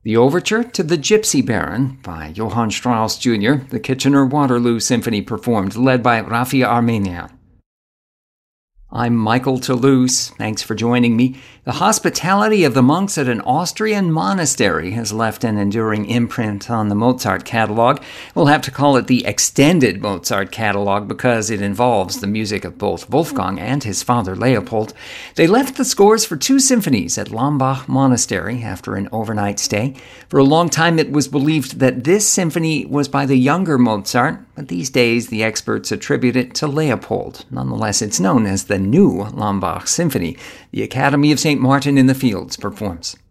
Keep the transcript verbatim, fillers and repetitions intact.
The Overture to the Gypsy Baron by Johann Strauss Junior, the Kitchener-Waterloo Symphony performed, led by Raffi Armenian. I'm Michael Toulouse. Thanks for joining me. The hospitality of the monks at an Austrian monastery has left an enduring imprint on the Mozart catalog. We'll have to call it the extended Mozart catalog because it involves the music of both Wolfgang and his father Leopold. They left the scores for two symphonies at Lambach Monastery after an overnight stay. For a long time it was believed that this symphony was by the younger Mozart, but these days the experts attribute it to Leopold. Nonetheless, it's known as the New Lambach Symphony. The Academy of Saint Martin in the Fields performs.